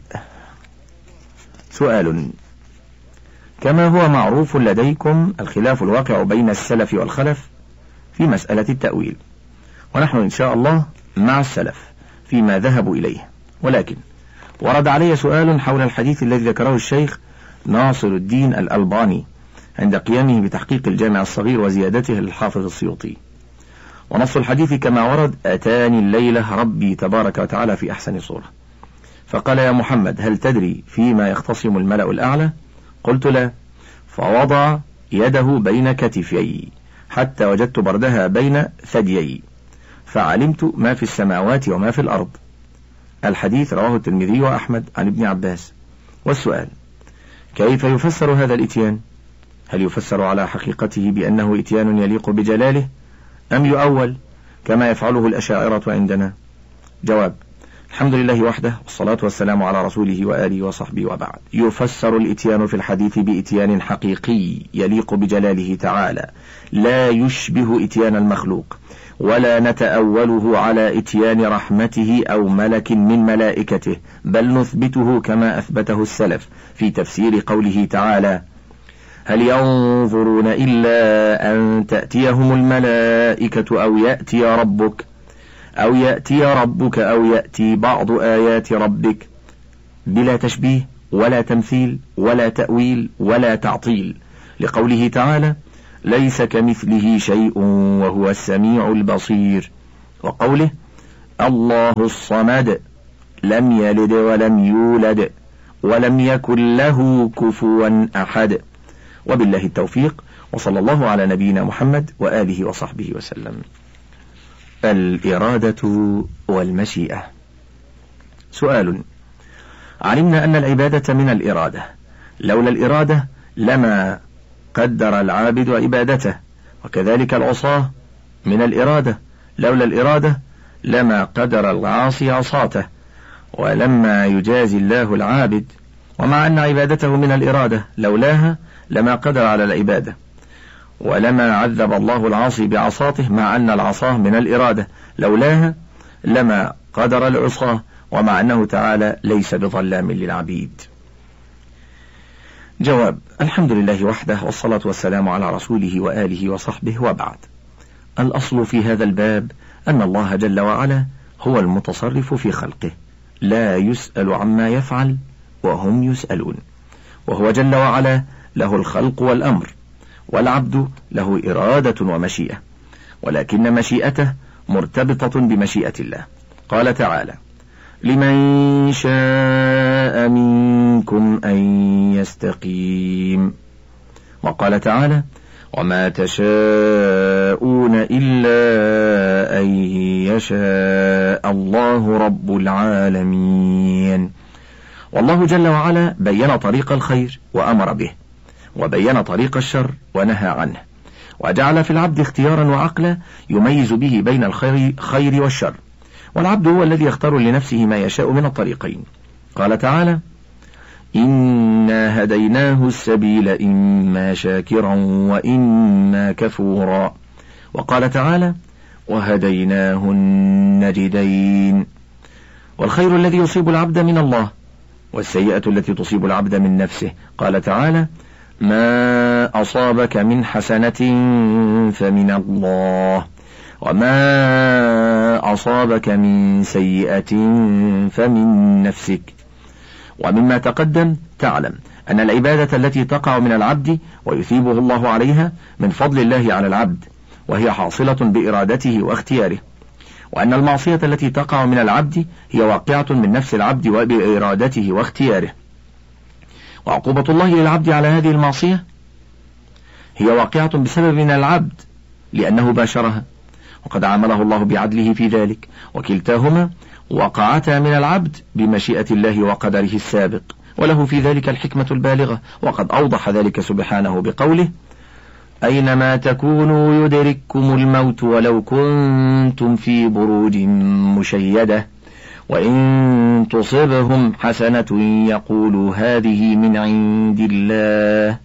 سؤال: كما هو معروف لديكم الخلاف الواقع بين السلف والخلف في مسألة التأويل، ونحن إن شاء الله مع السلف فيما ذهبوا إليه، ولكن ورد علي سؤال حول الحديث الذي ذكره الشيخ ناصر الدين الألباني عند قيامه بتحقيق الجامع الصغير وزيادته للحافظ السيوطي. ونص الحديث كما ورد: أتاني الليلة ربي تبارك وتعالى في أحسن صورة، فقال: يا محمد هل تدري فيما يختصم الملأ الأعلى؟ قلت: لا. فوضع يده بين كتفي حتى وجدت بردها بين ثديي، فعلمت ما في السماوات وما في الأرض. الحديث رواه الترمذي وأحمد عن ابن عباس. والسؤال: كيف يفسر هذا الإتيان؟ هل يفسر على حقيقته بأنه إتيان يليق بجلاله، أم يؤول كما يفعله الأشاعرة عندنا؟ جواب: الحمد لله وحده، والصلاة والسلام على رسوله وآله وصحبه وبعد. يفسر الإتيان في الحديث بإتيان حقيقي يليق بجلاله تعالى، لا يشبه إتيان المخلوق، ولا نتأوله على إتيان رحمته أو ملك من ملائكته، بل نثبته كما أثبته السلف في تفسير قوله تعالى: هل ينظرون إلا أن تأتيهم الملائكة أو يأتي ربك أو يأتي ربك أو يأتي بعض آيات ربك، بلا تشبيه ولا تمثيل ولا تأويل ولا تعطيل، لقوله تعالى: ليس كمثله شيء وهو السميع البصير، وقوله: الله الصمد لم يلد ولم يولد ولم يكن له كفوا أحد. وبالله التوفيق، وصلى الله على نبينا محمد وآله وصحبه وسلم. الإرادة والمشيئة. سؤال: علمنا أن العبادة من الإرادة، لولا الإرادة لما قدر العابد عبادته، وكذلك العصاة من الإرادة، لولا الإرادة لما قدر العاصي عصاته، ولما يجازي الله العابد، ومع أن عبادته من الإرادة لولاها لما قدر على العبادة، ولما عذب الله العاصي بعصاته، مع أن العصاه من الإرادة لولاها لما قدر العصاه، ومع أنه تعالى ليس بظلام للعبيد. جواب: الحمد لله وحده، والصلاة والسلام على رسوله وآله وصحبه، وبعد. الأصل في هذا الباب أن الله جل وعلا هو المتصرف في خلقه، لا يسأل عما يفعل وهم يسألون، وهو جل وعلا له الخلق والأمر، والعبد له إرادة ومشيئة، ولكن مشيئته مرتبطة بمشيئة الله. قال تعالى: لمن شاء منكم أن يستقيم. وقال تعالى: وما تشاءون إلا أن يشاء الله رب العالمين. والله جل وعلا بين طريق الخير وأمر به، وبين طريق الشر ونهى عنه، وجعل في العبد اختيارا وعقلا يميز به بين الخير والشر، والعبد هو الذي يختار لنفسه ما يشاء من الطريقين. قال تعالى: إنا هديناه السبيل إما شاكرا وإما كفورا. وقال تعالى: وهديناه النجدين. والخير الذي يصيب العبد من الله، والسيئة التي تصيب العبد من نفسه. قال تعالى: ما أصابك من حسنة فمن الله، وما أصابك من سيئة فمن نفسك. ومما تقدم تعلم أن العبادة التي تقع من العبد ويثيبه الله عليها من فضل الله على العبد، وهي حاصلة بإرادته واختياره، وأن المعصية التي تقع من العبد هي واقعة من نفس العبد وبإرادته واختياره، وعقوبة الله للعبد على هذه المعصية هي واقعة بسبب من العبد لأنه باشرها، وقد عامله الله بعدله في ذلك، وكلتاهما وقعتا من العبد بمشيئة الله وقدره السابق، وله في ذلك الحكمة البالغة، وقد أوضح ذلك سبحانه بقوله: أينما تكونوا يدرككم الموت ولو كنتم في بروج مشيدة وإن تصبهم حسنة يقولوا هذه من عند الله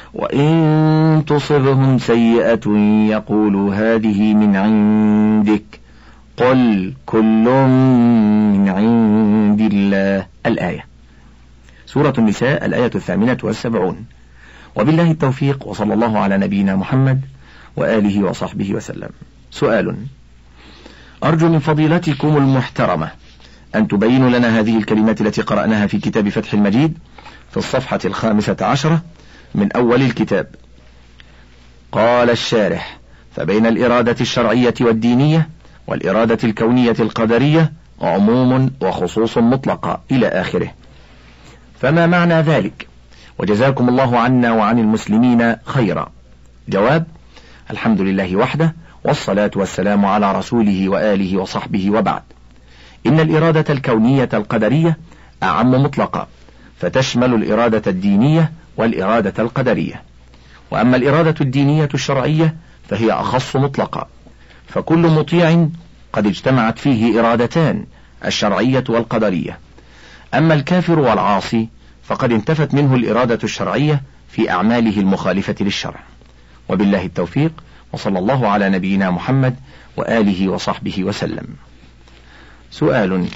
وإن تصبهم سيئة يقولوا هذه من عندك قل كل من عند الله. الآية. سورة النساء، الآية الثامنة والسبعون. وبالله التوفيق، وصلى الله على نبينا محمد وآله وصحبه وسلم. سؤال: أرجو من فضيلتكم المحترمة أن تبينوا لنا هذه الكلمات التي قرأناها في كتاب فتح المجيد في الصفحة الخامسة عشرة من أول الكتاب. قال الشارح: فبين الإرادة الشرعية والدينية والإرادة الكونية القدرية عموم وخصوص مطلقة إلى آخره، فما معنى ذلك؟ وجزاكم الله عنا وعن المسلمين خيرا. جواب: الحمد لله وحده، والصلاة والسلام على رسوله وآله وصحبه، وبعد. إن الإرادة الكونية القدرية أعم مطلقة، فتشمل الإرادة الدينية والإرادة القدرية، وأما الإرادة الدينية الشرعية فهي أخص مطلقة، فكل مطيع قد اجتمعت فيه إرادتان، الشرعية والقدرية. أما الكافر والعاصي فقد انتفت منه الإرادة الشرعية في أعماله المخالفة للشرع. وبالله التوفيق، وصلى الله على نبينا محمد وآله وصحبه وسلم. سؤال: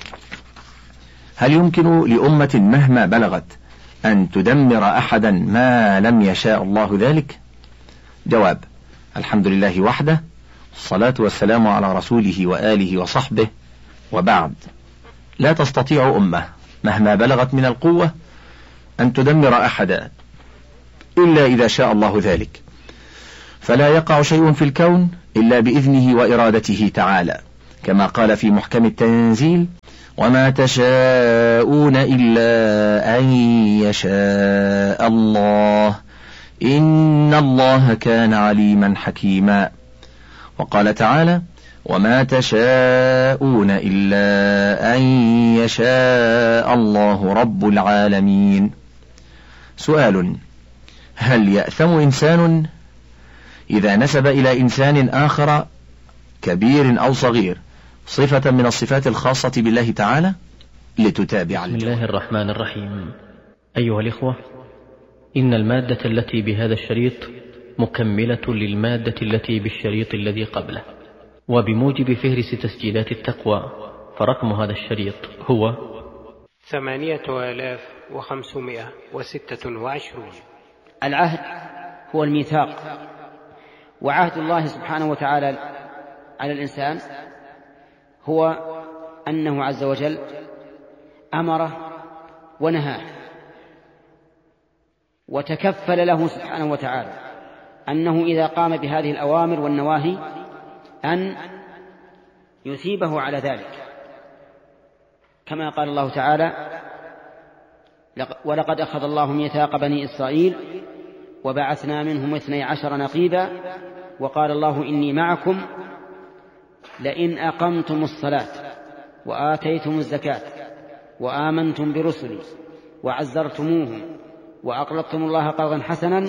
هل يمكن لأمة مهما بلغت أن تدمر أحدا ما لم يشاء الله ذلك؟ جواب: الحمد لله وحده، الصلاة والسلام على رسوله وآله وصحبه، وبعد. لا تستطيع أمة مهما بلغت من القوة أن تدمر أحدا إلا إذا شاء الله ذلك، فلا يقع شيء في الكون إلا بإذنه وإرادته تعالى، كما قال في محكم التنزيل: وما تشاءون إلا أن يشاء الله إن الله كان عليما حكيما. وقال تعالى: وما تشاءون إلا أن يشاء الله رب العالمين. سؤال: هل يأثم إنسان إذا نسب إلى إنسان آخر كبير أو صغير صفة من الصفات الخاصة بالله تعالى؟ لتتابع. بسم الله الرحمن الرحيم. أيها الإخوة، إن المادة التي بهذا الشريط مكملة للمادة التي بالشريط الذي قبله، وبموجب فهرس تسجيلات التقوى، فرقم هذا الشريط هو ثمانية آلاف وخمسمائة وستة وعشرون. العهد هو الميثاق، وعهد الله سبحانه وتعالى على الإنسان هو أنه عز وجل أمره ونهاه، وتكفل له سبحانه وتعالى أنه إذا قام بهذه الأوامر والنواهي أن يثيبه على ذلك، كما قال الله تعالى: ولقد أخذ الله ميثاق بني إسرائيل وبعثنا منهم اثني عشر نقيبا وقال الله إني معكم لئن أقمتم الصلاة وآتيتم الزكاة وآمنتم برسلي وعزرتموهم وأقرضتم الله قرضا حسنا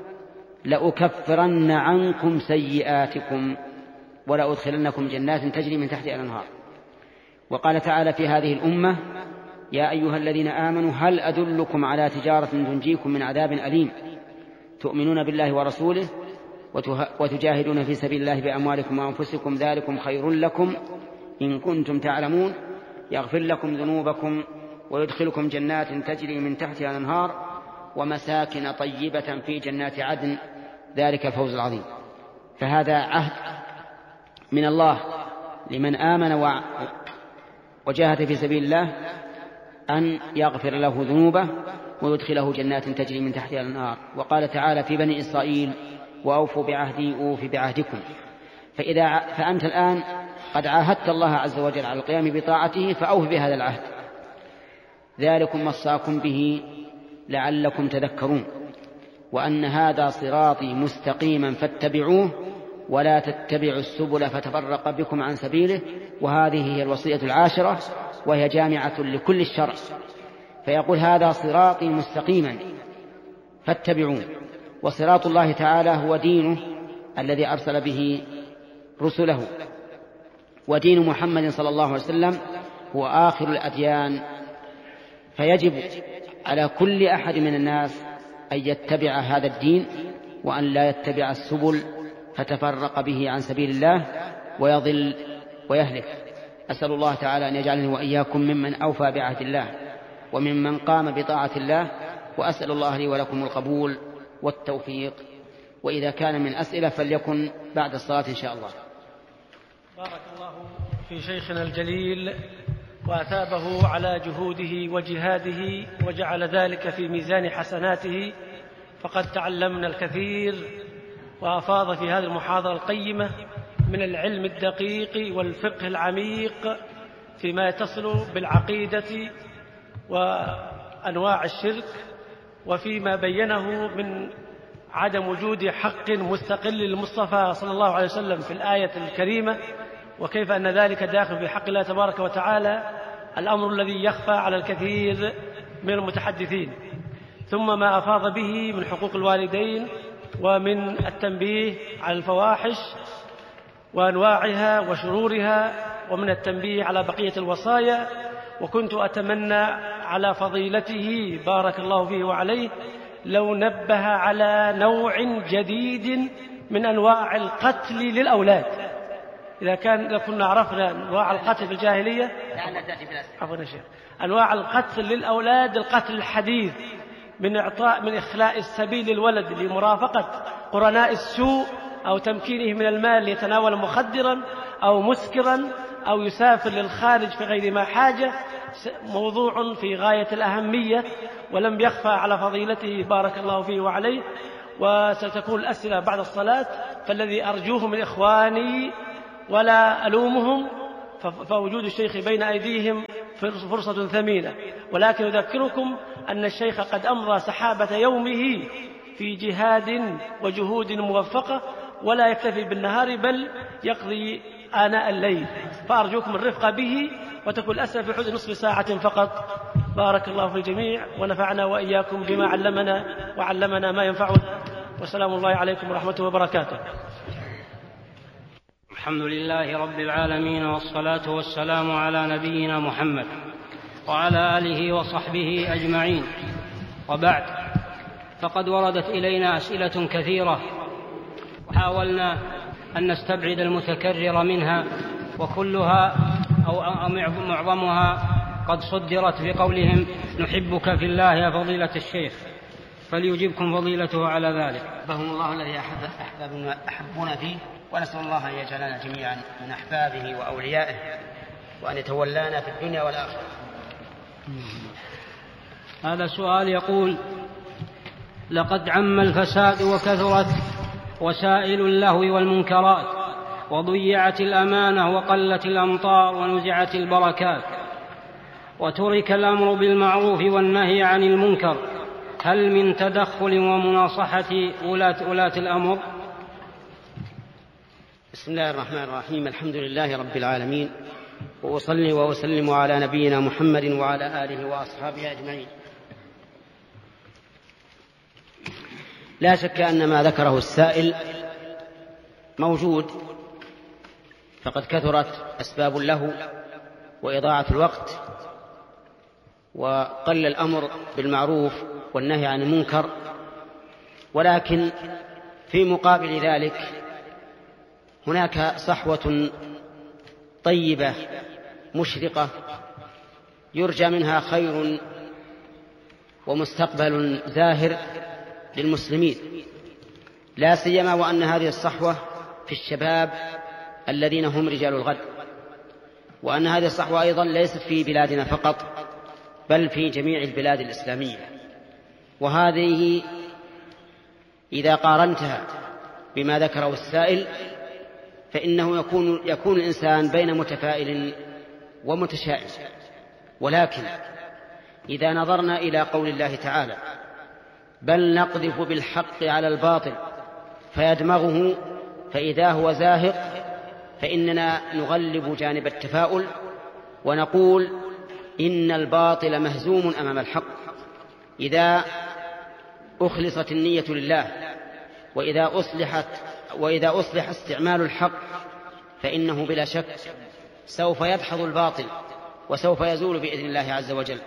لأكفرن عنكم سيئاتكم ولأدخلنكم جنات تجري من تحتها الأنهار. وقال تعالى في هذه الأمة: يا أيها الذين آمنوا هل أدلكم على تجارة تنجيكم من عذاب أليم تؤمنون بالله ورسوله وتجاهدون في سبيل الله بأموالكم وأنفسكم ذلكم خير لكم إن كنتم تعلمون يغفر لكم ذنوبكم ويدخلكم جنات تجري من تحتها الأنهار ومساكن طيبة في جنات عدن ذلك الفوز العظيم. فهذا عهد من الله لمن آمن وجاهد في سبيل الله أن يغفر له ذنوبه ويدخله جنات تجري من تحتها الأنهار. وقال تعالى في بني إسرائيل: وأوفوا بعهدي أوف بعهدكم. فإذا فأنت الآن قد عاهدت الله عز وجل على القيام بطاعته فأوف بهذا العهد. ذلكم وصاكم به لعلكم تذكرون، وأن هذا صراطي مستقيما فاتبعوه ولا تتبعوا السبل فتفرق بكم عن سبيله. وهذه هي الوصية العاشرة، وهي جامعة لكل الشرع. فيقول: هذا صراطي مستقيما فاتبعوه. وصراط الله تعالى هو دينه الذي أرسل به رسله، ودين محمد صلى الله عليه وسلم هو آخر الأديان. فيجب على كل أحد من الناس أن يتبع هذا الدين وأن لا يتبع السبل فتفرق به عن سبيل الله ويضل ويهلك. أسأل الله تعالى أن يجعلني وإياكم ممن أوفى بعهد الله وممن قام بطاعة الله، وأسأل الله لي ولكم القبول والتوفيق. وإذا كان من أسئلة فليكن بعد الصلاة إن شاء الله. بارك الله في شيخنا الجليل وأثابه على جهوده وجهاده وجعل ذلك في ميزان حسناته، فقد تعلمنا الكثير وأفاض في هذه المحاضرة القيمة من العلم الدقيق والفقه العميق فيما يتصل بالعقيدة وأنواع الشرك، وفيما بينه من عدم وجود حق مستقل للمصطفى صلى الله عليه وسلم في الآية الكريمة، وكيف أن ذلك داخل في حق الله تبارك وتعالى، الأمر الذي يخفى على الكثير من المتحدثين. ثم ما أفاض به من حقوق الوالدين ومن التنبيه على الفواحش وأنواعها وشرورها، ومن التنبيه على بقية الوصايا. وكنت أتمنى على فضيلته بارك الله فيه وعليه لو نبه على نوع جديد من أنواع القتل للأولاد. إذا كان إذا كنا عرفنا أنواع القتل في الجاهلية، عفوا يا شيخ، أنواع القتل للأولاد القتل الحديث من إعطاء من إخلاء السبيل للولد لمرافقة قرناء السوء، أو تمكينه من المال ليتناول مخدرا أو مسكرا أو يسافر للخارج في غير ما حاجة موضوع في غاية الأهمية ولم يخفى على فضيلته بارك الله فيه وعليه، وستكون الأسئلة بعد الصلاة، فالذي أرجوه من إخواني ولا ألومهم فوجود الشيخ بين أيديهم فرصة ثمينة، ولكن أذكركم أن الشيخ قد أمضى سحابة يومه في جهاد وجهود موفقة، ولا يكتفي بالنهار بل يقضي آناء الليل، فأرجوكم الرفق به وتكون الأسئلة في حدود نصف ساعة فقط. بارك الله في الجميع ونفعنا وإياكم بما علمنا وعلمنا ما ينفعنا، وسلام الله عليكم ورحمته وبركاته. الحمد لله رب العالمين، والصلاة والسلام على نبينا محمد وعلى آله وصحبه أجمعين، وبعد، فقد وردت إلينا أسئلة كثيرة وحاولنا أن نستبعد المتكرر منها، وكلها أو معظمها قد صدرت بقولهم نحبك في الله يا فضيلة الشيخ، فليجبكم فضيلته على ذلك. أحبهم الله الذي أحبنا فيه، ونسأل الله أن يجعلنا جميعا من أحبابه وأوليائه، وأن يتولانا في الدنيا والآخرة. هذا سؤال يقول: لقد عم الفساد وكثرت وسائل اللهو والمنكرات، وضيعت الأمانة وقلت الأمطار ونزعت البركات، وترك الأمر بالمعروف والنهي عن المنكر، هل من تدخل ومناصحة ولاة, ولاة الأمر؟ بسم الله الرحمن الرحيم، الحمد لله رب العالمين، وأصلي وأسلم على نبينا محمد وعلى آله وأصحابه أجمعين. لا شك أن ما ذكره السائل موجود، فقد كثرت أسباب اللهو وإضاعة الوقت، وقل الأمر بالمعروف والنهي عن المنكر، ولكن في مقابل ذلك هناك صحوة طيبة مشرقة يرجى منها خير ومستقبل زاهر للمسلمين، لا سيما وأن هذه الصحوة في الشباب الذين هم رجال الغد، وأن هذه الصحوة أيضا ليست في بلادنا فقط بل في جميع البلاد الإسلامية. وهذه إذا قارنتها بما ذكره السائل فإنه يكون, يكون الإنسان بين متفائل ومتشائم. ولكن إذا نظرنا إلى قول الله تعالى: بل نقذف بالحق على الباطل فيدمغه فإذا هو زاهق، فإننا نغلب جانب التفاؤل ونقول إن الباطل مهزوم أمام الحق إذا أخلصت النية لله، وإذا أصلحت وإذا أصلح استعمال الحق فإنه بلا شك سوف يدحض الباطل وسوف يزول بإذن الله عز وجل.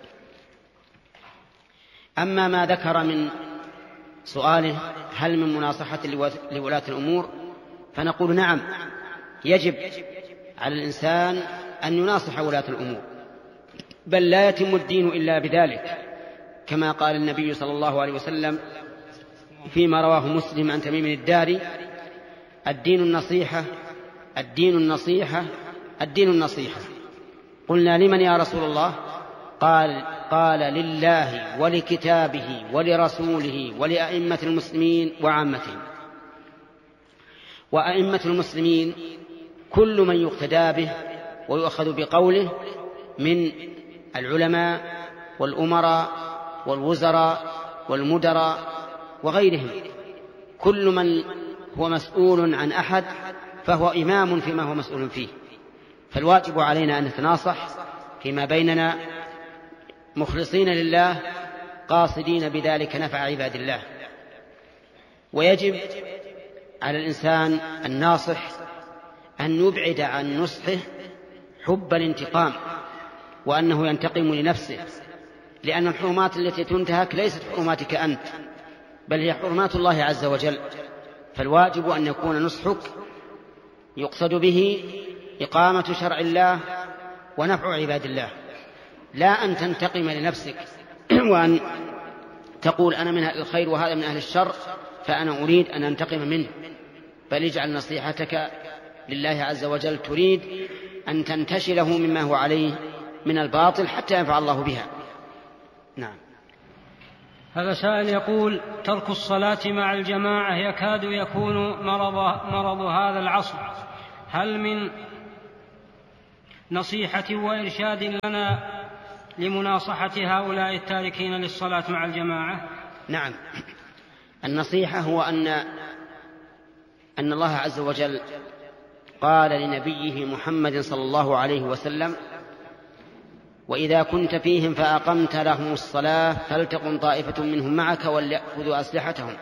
أما ما ذكر من سؤاله هل من مناصحة لولاة الأمور، فنقول نعم، يجب على الإنسان أن يناصح ولاة الأمور، بل لا يتم الدين إلا بذلك، كما قال النبي صلى الله عليه وسلم فيما رواه مسلم عن تميم الداري: الدين النصيحة، الدين النصيحة، الدين النصيحة. قلنا: لمن يا رسول الله؟ قال قال لله ولكتابه ولرسوله ولأئمة المسلمين وعامتهم. وأئمة المسلمين كل من يقتدى به ويؤخذ بقوله من العلماء والأمراء والوزراء والمدراء وغيرهم، كل من هو مسؤول عن أحد فهو إمام فيما هو مسؤول فيه. فالواجب علينا أن نتناصح فيما بيننا مخلصين لله قاصدين بذلك نفع عباد الله. ويجب على الإنسان الناصح أن يبعد عن نصحه حب الانتقام، وأنه ينتقم لنفسه، لأن الحرمات التي تنتهك ليست حرماتك أنت بل هي حرمات الله عز وجل. فالواجب أن يكون نصحك يقصد به إقامة شرع الله ونفع عباد الله، لا أن تنتقم لنفسك وأن تقول أنا من أهل الخير وهذا من أهل الشر فأنا أريد أن أنتقم منه، بل اجعل نصيحتك لله عز وجل تريد أن تنتشله مما هو عليه من الباطل حتى ينفع الله بها. نعم. هذا سائل يقول: ترك الصلاة مع الجماعة يكاد يكون مرض, مرض هذا العصر، هل من نصيحة وإرشاد لنا لمناصحة هؤلاء التاركين للصلاة مع الجماعة؟ نعم، النصيحة هو أن أن الله عز وجل قال لنبيه محمد صلى الله عليه وسلم: وإذا كنت فيهم فأقمت لهم الصلاة فلتقم طائفة منهم معك وليأخذوا أسلحتهم،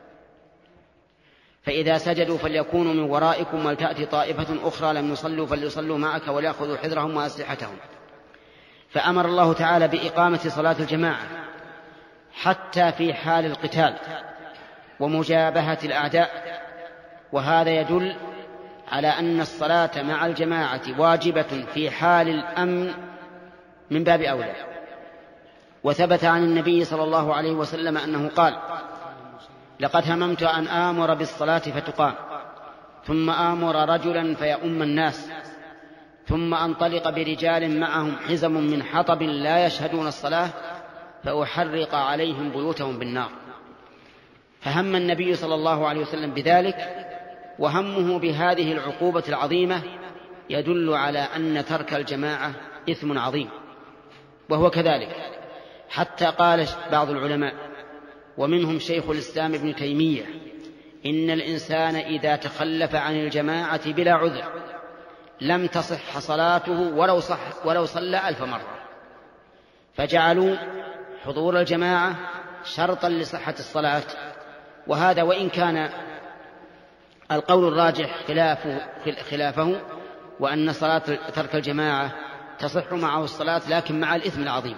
فإذا سجدوا فليكونوا من ورائكم ولتأتي طائفة أخرى لم يصلوا فليصلوا معك وليأخذوا حذرهم وأسلحتهم. فأمر الله تعالى بإقامة صلاة الجماعة حتى في حال القتال ومجابهة الأعداء، وهذا يدل على أن الصلاة مع الجماعة واجبة في حال الأمن من باب أولى. وثبت عن النبي صلى الله عليه وسلم أنه قال: لقد هممت أن آمر بالصلاة فتقام، ثم آمر رجلا فيؤم الناس، ثم أنطلق برجال معهم حزم من حطب لا يشهدون الصلاة فأحرق عليهم بيوتهم بالنار. فهم النبي صلى الله عليه وسلم بذلك، وهمه بهذه العقوبة العظيمة يدل على أن ترك الجماعة إثم عظيم، وهو كذلك. حتى قال بعض العلماء ومنهم شيخ الإسلام ابن تيمية: إن الإنسان إذا تخلف عن الجماعة بلا عذر لم تصح صلاته ولو, صح ولو صلى ألف مرة. فجعلوا حضور الجماعة شرطا لصحة الصلاة، وهذا وإن كان القول الراجح خلافه, خلافه وأن صلاة ترك الجماعة تصح معه الصلاة لكن مع الإثم العظيم.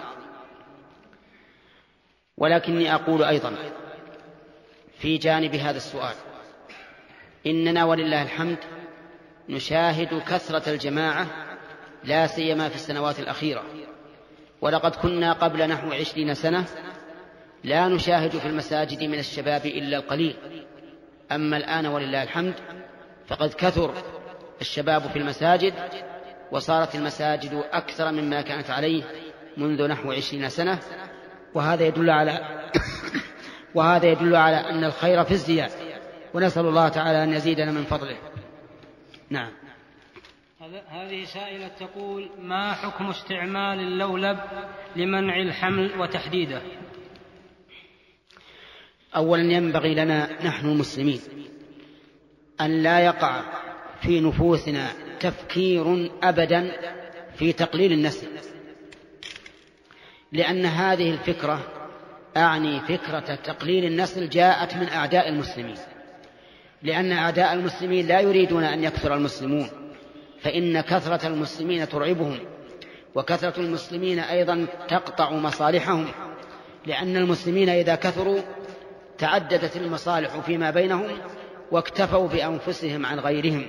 ولكني أقول أيضا في جانب هذا السؤال إننا ولله الحمد نشاهد كثرة الجماعة لا سيما في السنوات الأخيرة، ولقد كنا قبل نحو عشرين سنة لا نشاهد في المساجد من الشباب إلا القليل، أما الآن ولله الحمد فقد كثر الشباب في المساجد، وصارت المساجد أكثر مما كانت عليه منذ نحو عشرين سنة، وهذا يدل على وهذا يدل على أن الخير في الزيادة، ونسأل الله تعالى أن يزيدنا من فضله. نعم. هذه سائلة تقول: ما حكم استعمال اللولب لمنع الحمل وتحديده؟ أولا ينبغي لنا نحن المسلمين أن لا يقع في نفوسنا تفكير أبدا في تقليل النسل، لأن هذه الفكرة أعني فكرة تقليل النسل جاءت من أعداء المسلمين، لأن أعداء المسلمين لا يريدون أن يكثر المسلمون، فإن كثرة المسلمين ترعبهم، وكثرة المسلمين أيضا تقطع مصالحهم، لأن المسلمين إذا كثروا تعددت المصالح فيما بينهم واكتفوا بأنفسهم عن غيرهم.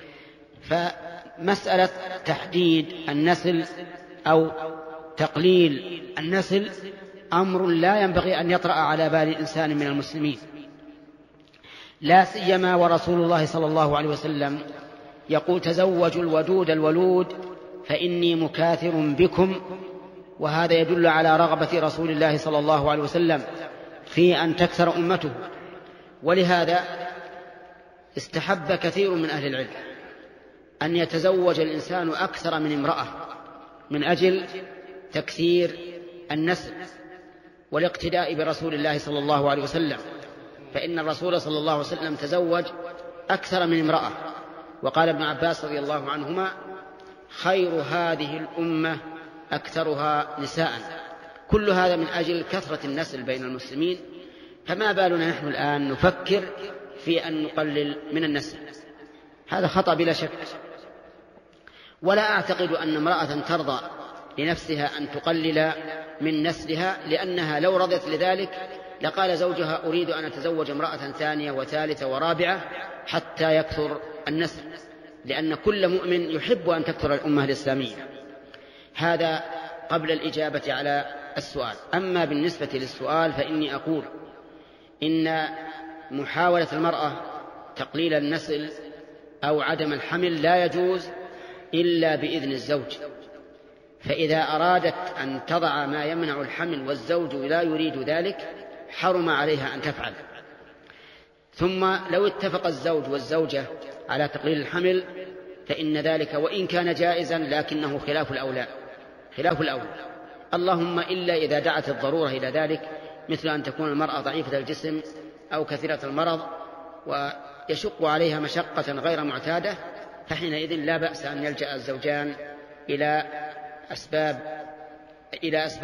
فمسألة تحديد النسل أو تقليل النسل أمر لا ينبغي أن يطرأ على بال إنسان من المسلمين، لا سيما ورسول الله صلى الله عليه وسلم يقول: تزوجوا الودود الولود فإني مكاثر بكم، وهذا يدل على رغبة رسول الله صلى الله عليه وسلم في أن تكثر أمته. ولهذا استحب كثير من أهل العلم أن يتزوج الإنسان أكثر من امرأة من أجل تكثير النسل والاقتداء برسول الله صلى الله عليه وسلم، فإن الرسول صلى الله عليه وسلم تزوج أكثر من امرأة. وقال ابن عباس رضي الله عنهما: خير هذه الأمة أكثرها نساء. كل هذا من أجل كثرة النسل بين المسلمين، فما بالنا نحن الآن نفكر في أن نقلل من النسل؟ هذا خطأ بلا شك. ولا أعتقد أن امرأة ترضى لنفسها أن تقلل من نسلها، لأنها لو رضت لذلك لقال زوجها: أريد أن أتزوج امرأة ثانية وثالثة ورابعة حتى يكثر النسل، لأن كل مؤمن يحب أن تكثر الأمة الإسلامية. هذا قبل الإجابة على السؤال. أما بالنسبة للسؤال فإني أقول إن محاولة المرأة تقليل النسل أو عدم الحمل لا يجوز إلا بإذن الزوج، فإذا أرادت أن تضع ما يمنع الحمل والزوج لا يريد ذلك حرم عليها أن تفعل. ثم لو اتفق الزوج والزوجة على تقليل الحمل فإن ذلك وإن كان جائزا لكنه خلاف الأولى خلاف الأولى اللهم إلا إذا دعت الضرورة إلى ذلك، مثل أن تكون المرأة ضعيفة الجسم أو كثيرة المرض ويشق عليها مشقة غير معتادة، فحينئذ لا بأس أن يلجأ الزوجان إلى أسباب إلى أسباب